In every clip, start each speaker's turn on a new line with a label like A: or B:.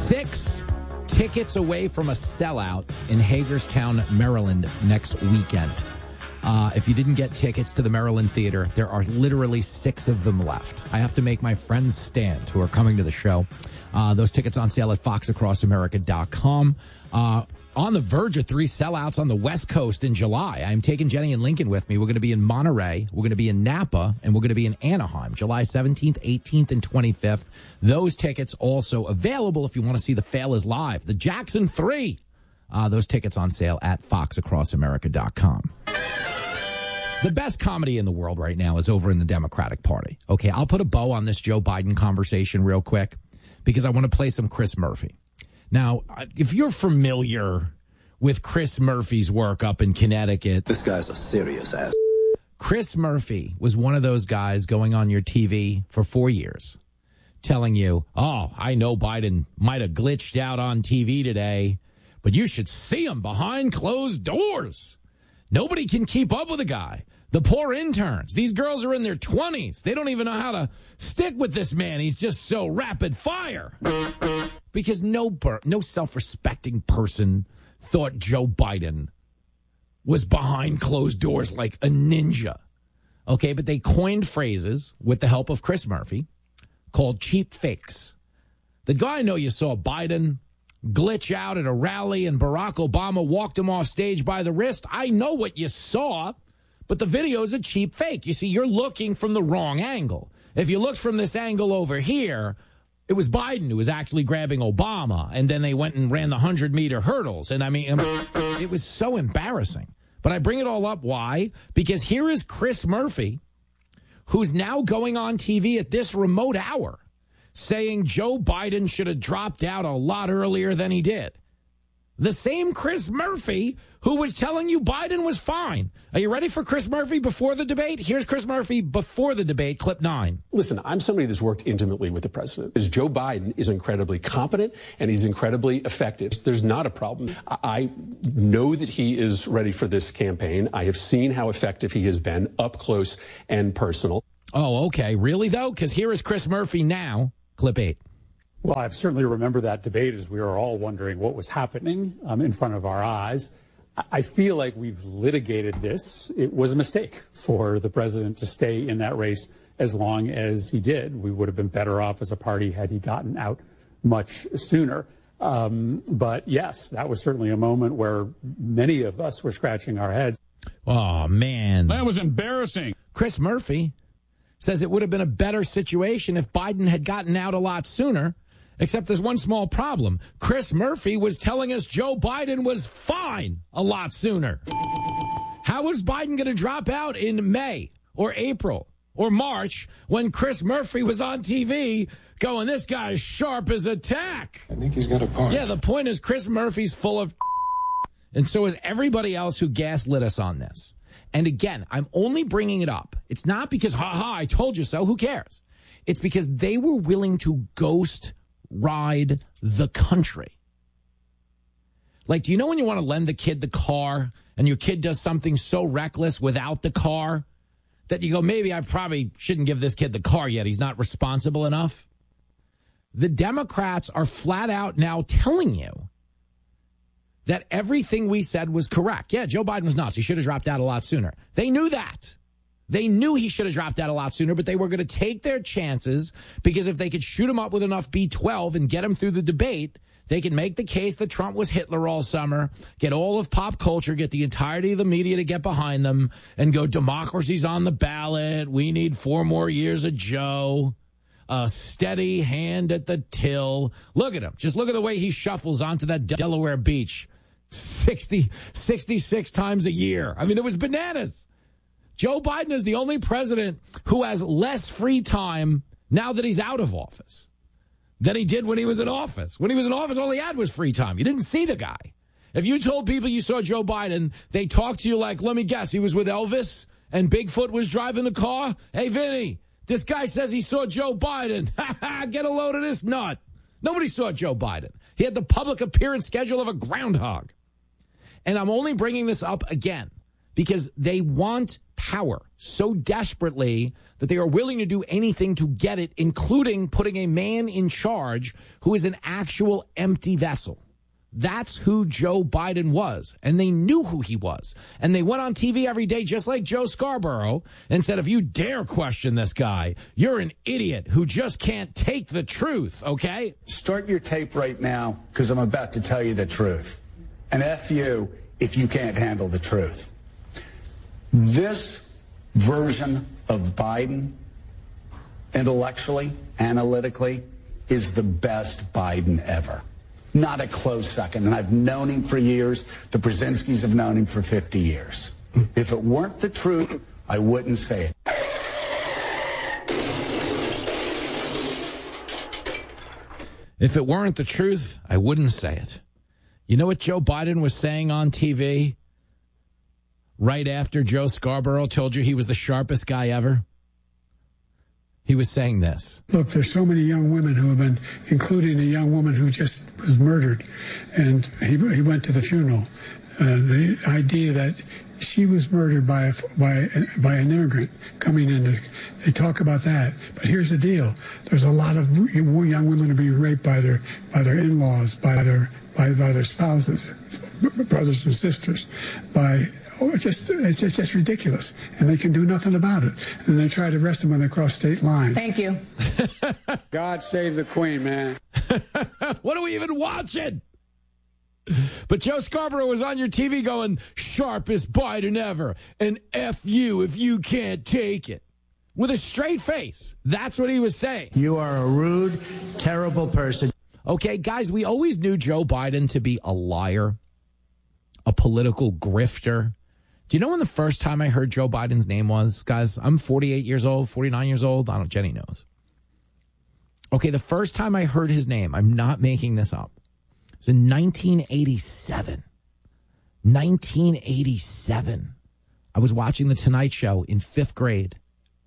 A: 6 tickets away from a sellout in Hagerstown, Maryland next weekend. If you didn't get tickets to the Maryland Theater, there are literally 6 of them left. I have to make my friends stand who are coming to the show. Those tickets on sale at foxacrossamerica.com. On the verge of 3 sellouts on the West Coast in July. I'm taking Jenny and Lincoln with me. We're going to be in Monterey, we're going to be in Napa, and we're going to be in Anaheim, July 17th, 18th, and 25th. Those tickets also available if you want to see The Fail is Live. The Jackson 3. Those tickets on sale at foxacrossamerica.com. The best comedy in the world right now is over in the Democratic Party. Okay, I'll put a bow on this Joe Biden conversation real quick because I want to play some Chris Murphy. Now, if you're familiar with Chris Murphy's work up in Connecticut.
B: This guy's a serious ass.
A: Chris Murphy was one of those guys going on your TV for 4 years telling you, oh, I know Biden might have glitched out on TV today, but you should see him behind closed doors. Nobody can keep up with the guy. The poor interns. These girls are in their 20s. They don't even know how to stick with this man. He's just so rapid fire. Because no self-respecting person thought Joe Biden was behind closed doors like a ninja. Okay, but they coined phrases with the help of Chris Murphy called cheap fakes. The guy I know you saw Biden glitch out at a rally and Barack Obama walked him off stage by the wrist. I know what you saw, but the video is a cheap fake. You see, you're looking from the wrong angle. If you looked from this angle over here, it was Biden who was actually grabbing Obama, and then they went and ran the 100-meter hurdles. And, I mean, it was so embarrassing. But I bring it all up. Why? Because here is Chris Murphy, who's now going on TV at this remote hour, saying Joe Biden should have dropped out a lot earlier than he did. The same Chris Murphy who was telling you Biden was fine. Are you ready for Chris Murphy before the debate? Here's Chris Murphy before the debate, clip 9.
C: Listen, I'm somebody that's worked intimately with the president. Joe Biden is incredibly competent and he's incredibly effective. There's not a problem. I know that he is ready for this campaign. I have seen how effective he has been up close and personal.
A: Oh, okay. Really, though? Because here is Chris Murphy now, clip 8.
D: Well, I certainly remember that debate as we were all wondering what was happening in front of our eyes. I feel like we've litigated this. It was a mistake for the president to stay in that race as long as he did. We would have been better off as a party had he gotten out much sooner. But yes, that was certainly a moment where many of us were scratching our heads.
A: Oh, man.
E: That was embarrassing.
A: Chris Murphy says it would have been a better situation if Biden had gotten out a lot sooner. Except there's one small problem. Chris Murphy was telling us Joe Biden was fine a lot sooner. How was Biden going to drop out in May or April or March when Chris Murphy was on TV going, this guy's sharp as a tack?
B: I think he's got a point.
A: Yeah, the point is Chris Murphy's full of and so is everybody else who gaslit us on this. And again, I'm only bringing it up. It's not because, ha-ha, I told you so. Who cares? It's because they were willing to ghost ride the country. Like, do you know when you want to lend the kid the car and your kid does something so reckless without the car that you go, maybe I probably shouldn't give this kid the car yet. He's not responsible enough. The Democrats are flat out now telling you that everything we said was correct. Yeah, Joe Biden was nuts. He should have dropped out a lot sooner. They knew that. They knew he should have dropped out a lot sooner, but they were going to take their chances because if they could shoot him up with enough B-12 and get him through the debate, they could make the case that Trump was Hitler all summer, get all of pop culture, get the entirety of the media to get behind them, and go, democracy's on the ballot. We need 4 more years of Joe. A steady hand at the till. Look at him. Just look at the way he shuffles onto that Delaware beach 66 times a year. I mean, it was bananas. Joe Biden is the only president who has less free time now that he's out of office than he did when he was in office. When he was in office, all he had was free time. You didn't see the guy. If you told people you saw Joe Biden, they talked to you like, let me guess, he was with Elvis and Bigfoot was driving the car? Hey, Vinny, this guy says he saw Joe Biden. Get a load of this nut. Nobody saw Joe Biden. He had the public appearance schedule of a groundhog. And I'm only bringing this up again because they want power so desperately that they are willing to do anything to get it, including putting a man in charge who is an actual empty vessel. That's who Joe Biden was, and they knew who he was. And they went on TV every day, just like Joe Scarborough, and said, if you dare question this guy, you're an idiot who just can't take the truth, okay?
E: Start your tape right now, because I'm about to tell you the truth. And F you if you can't handle the truth. This version of Biden, intellectually, analytically, is the best Biden ever. Not a close second. And I've known him for years. The Brzezinskis have known him for 50 years. If it weren't the truth, I wouldn't say it.
A: If it weren't the truth, I wouldn't say it. You know what Joe Biden was saying on TV right after Joe Scarborough told you he was the sharpest guy ever? He was saying this.
F: Look, there's so many young women who have been, including a young woman who just was murdered, and he went to the funeral. The idea that she was murdered by an immigrant coming in, they talk about that. But here's the deal: there's a lot of young women are being raped by their in-laws, by their spouses, brothers and sisters, it's just ridiculous, and they can do nothing about it. And they try to arrest them when they cross state lines.
G: Thank you.
D: God save the Queen, man.
A: What are we even watching? But Joe Scarborough was on your TV going, sharpest Biden ever, and F you if you can't take it. With a straight face. That's what he was saying.
H: You are a rude, terrible person.
A: Okay, guys, we always knew Joe Biden to be a liar, a political grifter. Do you know when the first time I heard Joe Biden's name was? Guys, I'm 48 years old, 49 years old. I don't know, Jenny knows. Okay, the first time I heard his name, I'm not making this up. It's in 1987. 1987. I was watching The Tonight Show in 5th grade.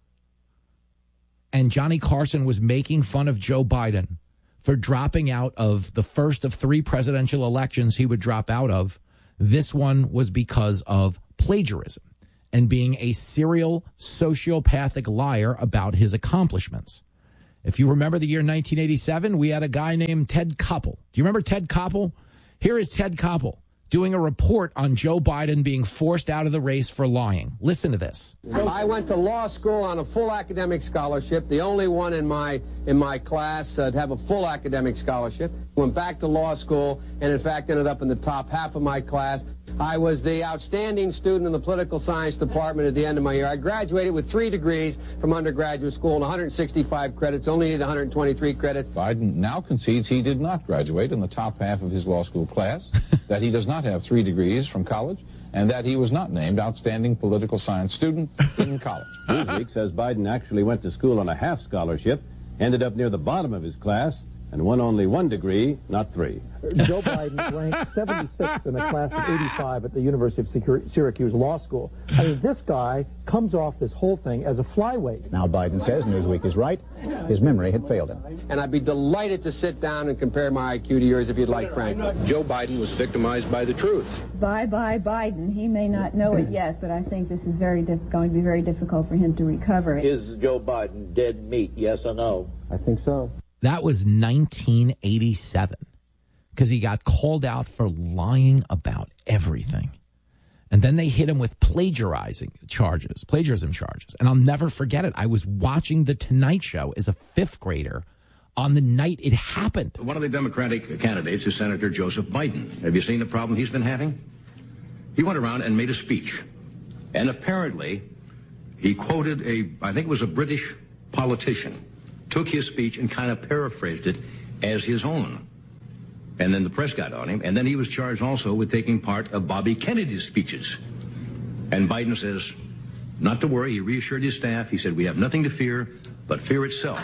A: And Johnny Carson was making fun of Joe Biden for dropping out of the first of 3 presidential elections he would drop out of. This one was because of plagiarism and being a serial sociopathic liar about his accomplishments. If you remember the year 1987, we had a guy named Ted Koppel. Do you remember Ted Koppel? Here is Ted Koppel doing a report on Joe Biden being forced out of the race for lying. Listen to this.
I: I went to law school on a full academic scholarship, the only one in my class to have a full academic scholarship. Went back to law school and, in fact, ended up in the top half of my class. I was the outstanding student in the political science department at the end of my year. I graduated with 3 degrees from undergraduate school and 165 credits, only needed 123 credits.
J: Biden now concedes he did not graduate in the top half of his law school class, that he does not have 3 degrees from college, and that he was not named outstanding political science student in college.
K: Newsweek says Biden actually went to school on a half scholarship, ended up near the bottom of his class, and won only 1 degree, not 3.
L: Joe Biden ranked 76th in a class of 85 at the University of Syracuse Law School. I mean, this guy comes off this whole thing as a flyweight.
M: Now Biden says Newsweek is right. His memory had failed him.
I: And I'd be delighted to sit down and compare my IQ to yours if you'd like, Frank.
B: Joe Biden was victimized by the truth.
N: Bye-bye Biden. He may not know it yet, but I think this is going to be very difficult for him to recover.
O: Is Joe Biden dead meat, yes or no?
L: I think so.
A: That was 1987 because he got called out for lying about everything. And then they hit him with plagiarism charges. And I'll never forget it. I was watching The Tonight Show as a 5th grader on the night it happened.
B: One of the Democratic candidates is Senator Joseph Biden. Have you seen the problem he's been having? He went around and made a speech. And apparently he quoted I think it was a British politician, took his speech and kind of paraphrased it as his own. And then the press got on him, and then he was charged also with taking part of Bobby Kennedy's speeches. And Biden says, not to worry, he reassured his staff. He said, we have nothing to fear but fear itself.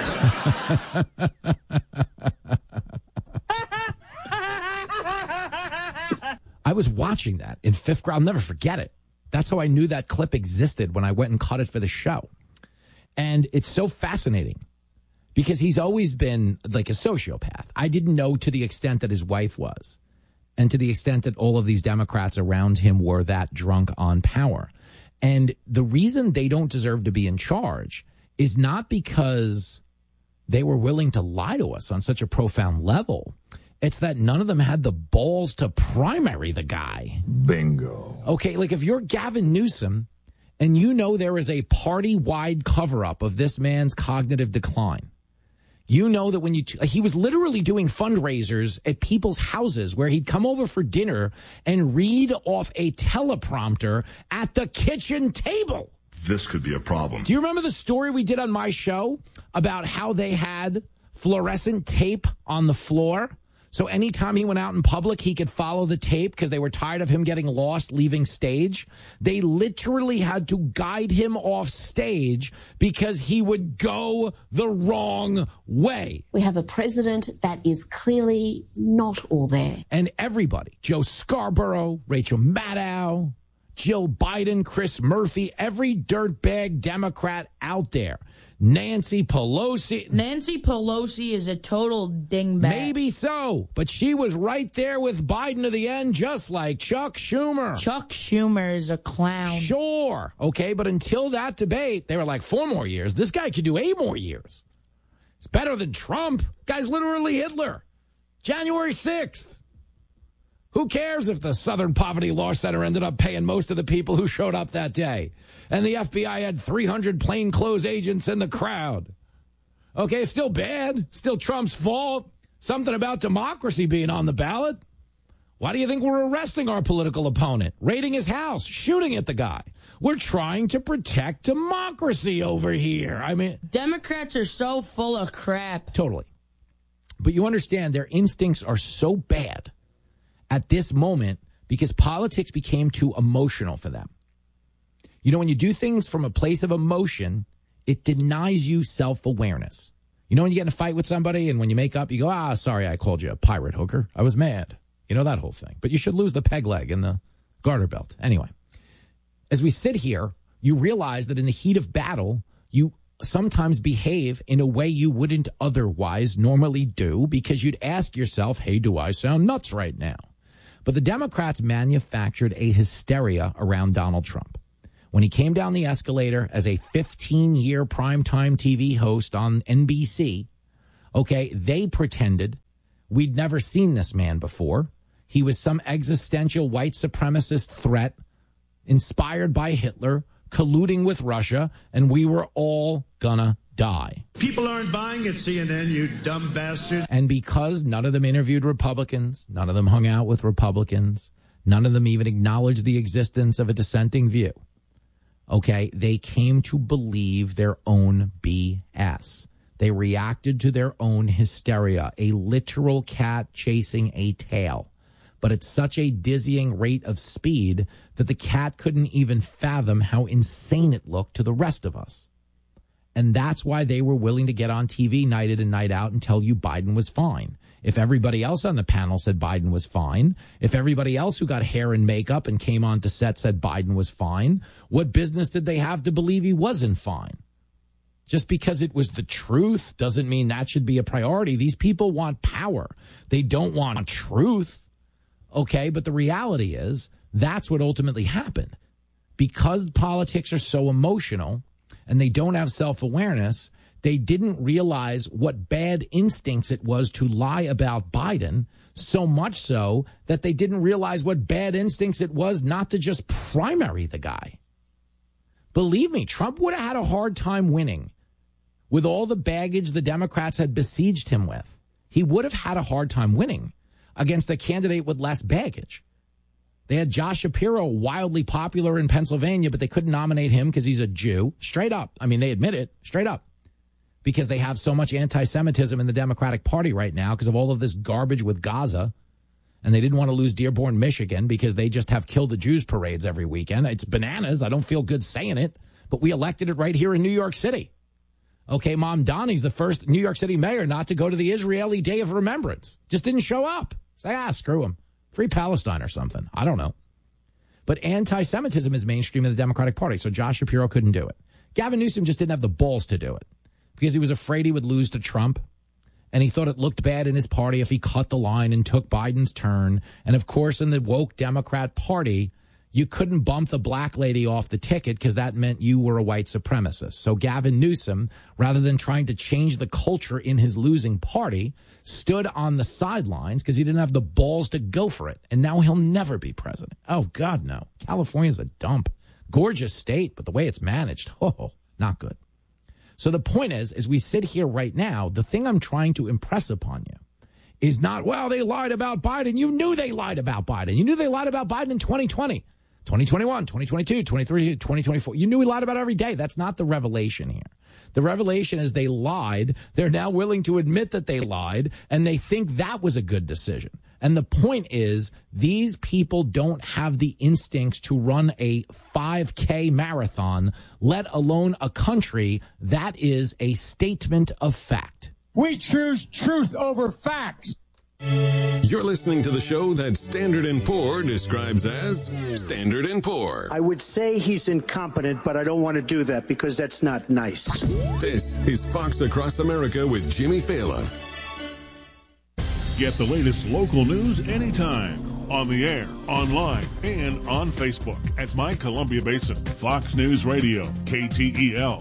A: I was watching that in 5th grade. I'll never forget it. That's how I knew that clip existed when I went and caught it for the show. And it's so fascinating because he's always been like a sociopath. I didn't know to the extent that his wife was and to the extent that all of these Democrats around him were that drunk on power. And the reason they don't deserve to be in charge is not because they were willing to lie to us on such a profound level. It's that none of them had the balls to primary the guy.
G: Bingo.
A: Okay, like if you're Gavin Newsom and you know there is a party-wide cover-up of this man's cognitive decline, you know that when he was literally doing fundraisers at people's houses where he'd come over for dinner and read off a teleprompter at the kitchen table.
G: This could be a problem.
A: Do you remember the story we did on my show about how they had fluorescent tape on the floor? So anytime he went out in public, he could follow the tape because they were tired of him getting lost leaving stage. They literally had to guide him off stage because he would go the wrong way.
P: We have a president that is clearly not all there.
A: And everybody, Joe Scarborough, Rachel Maddow, Jill Biden, Chris Murphy, every dirtbag Democrat out there. Nancy Pelosi.
Q: Nancy Pelosi is a total dingbat.
A: Maybe so, but she was right there with Biden to the end, just like Chuck Schumer.
Q: Chuck Schumer is a clown.
A: Sure. Okay, but until that debate, they were like 4 more years. This guy could do 8 more years. It's better than Trump. Guy's literally Hitler. January 6th. Who cares if the Southern Poverty Law Center ended up paying most of the people who showed up that day? And the FBI had 300 plainclothes agents in the crowd. Okay, it's still bad. Still Trump's fault. Something about democracy being on the ballot. Why do you think we're arresting our political opponent? Raiding his house, shooting at the guy. We're trying to protect democracy over here. I mean,
Q: Democrats are so full of crap.
A: Totally. But you understand their instincts are so bad at this moment because politics became too emotional for them. You know, when you do things from a place of emotion, it denies you self-awareness. You know, when you get in a fight with somebody and when you make up, you go, sorry, I called you a pirate hooker. I was mad. You know, that whole thing. But you should lose the peg leg and the garter belt. Anyway, as we sit here, you realize that in the heat of battle, you sometimes behave in a way you wouldn't otherwise normally do because you'd ask yourself, hey, do I sound nuts right now? But the Democrats manufactured a hysteria around Donald Trump. When he came down the escalator as a 15-year primetime TV host on NBC, okay, they pretended we'd never seen this man before. He was some existential white supremacist threat inspired by Hitler, colluding with Russia, and we were all gonna die.
R: People aren't buying at CNN, you dumb bastards.
A: And because none of them interviewed Republicans, none of them hung out with Republicans, none of them even acknowledged the existence of a dissenting view, okay, they came to believe their own BS. They reacted to their own hysteria, a literal cat chasing a tail. But at such a dizzying rate of speed that the cat couldn't even fathom how insane it looked to the rest of us. And that's why they were willing to get on TV night in and night out and tell you Biden was fine. If everybody else on the panel said Biden was fine, if everybody else who got hair and makeup and came on to set said Biden was fine, what business did they have to believe he wasn't fine? Just because it was the truth doesn't mean that should be a priority. These people want power. They don't want truth. Okay, but the reality is that's what ultimately happened. Because politics are so emotional and they don't have self-awareness, they didn't realize what bad instincts it was to lie about Biden, so much so that they didn't realize what bad instincts it was not to just primary the guy. Believe me, Trump would have had a hard time winning with all the baggage the Democrats had besieged him with. He would have had a hard time winning against a candidate with less baggage. They had Josh Shapiro, wildly popular in Pennsylvania, but they couldn't nominate him because he's a Jew. Straight up. I mean, they admit it. Straight up. Because they have so much anti-Semitism in the Democratic Party right now because of all of this garbage with Gaza. And they didn't want to lose Dearborn, Michigan because they just have Kill the Jews parades every weekend. It's bananas. I don't feel good saying it. But we elected it right here in New York City. Okay, Mom Donnie's the first New York City mayor not to go to the Israeli Day of Remembrance. Just didn't show up. Say, screw him. Free Palestine or something. I don't know. But anti-Semitism is mainstream in the Democratic Party, so Josh Shapiro couldn't do it. Gavin Newsom just didn't have the balls to do it because he was afraid he would lose to Trump, and he thought it looked bad in his party if he cut the line and took Biden's turn. And, of course, in the woke Democrat Party, you couldn't bump the black lady off the ticket because that meant you were a white supremacist. So Gavin Newsom, rather than trying to change the culture in his losing party, stood on the sidelines because he didn't have the balls to go for it. And now he'll never be president. Oh, God, no. California's a dump. Gorgeous state, but the way it's managed, not good. So the point is, as we sit here right now, the thing I'm trying to impress upon you is not, well, they lied about Biden. You knew they lied about Biden. You knew they lied about Biden in 2020. 2021, 2022, 2023, 2024. You knew we lied about every day. That's not the revelation here. The revelation is they lied. They're now willing to admit that they lied, and they think that was a good decision. And the point is, these people don't have the instincts to run a 5K marathon, let alone a country. That is a statement of fact.
S: We choose truth over facts.
T: You're listening to the show that Standard & Poor describes as Standard & Poor.
H: I would say he's incompetent, but I don't want to do that because that's not nice.
T: This is Fox Across America with Jimmy Fallon.
U: Get the latest local news anytime. On the air, online, and on Facebook at My Columbia Basin. Fox News Radio, KTEL.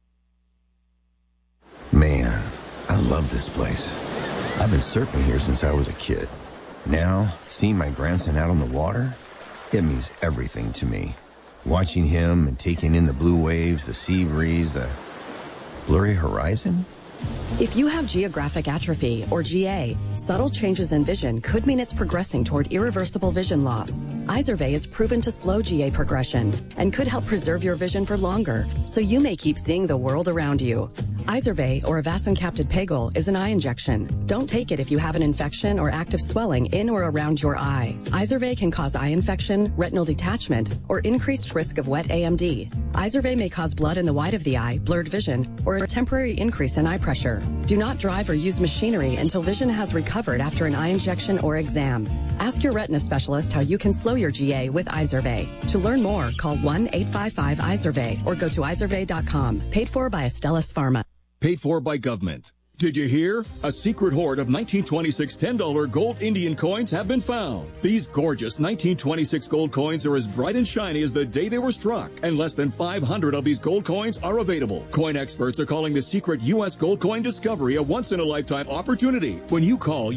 V: Man, I love this place. I've been surfing here since I was a kid. Now, seeing my grandson out on the water, it means everything to me. Watching him and taking in the blue waves, the sea breeze, the blurry horizon.
W: If you have geographic atrophy, or GA, subtle changes in vision could mean it's progressing toward irreversible vision loss. Izervay is proven to slow GA progression and could help preserve your vision for longer, so you may keep seeing the world around you. Izervay, or avacincaptad pegol, is an eye injection. Don't take it if you have an infection or active swelling in or around your eye. Izervay can cause eye infection, retinal detachment, or increased risk of wet AMD. Izervay may cause blood in the white of the eye, blurred vision, or a temporary increase in eye pressure. Do not drive or use machinery until vision has recovered after an eye injection or exam. Ask your retina specialist how you can slow your GA with Izervay. To learn more, call 1-855-IZERVAY or go to izervay.com. Paid for by Astellas Pharma.
X: Paid for by government. Did you hear? A secret hoard of 1926 $10 gold Indian coins have been found. These gorgeous 1926 gold coins are as bright and shiny as the day they were struck, and less than 500 of these gold coins are available. Coin experts are calling the secret U.S. gold coin discovery a once-in-a-lifetime opportunity. When you call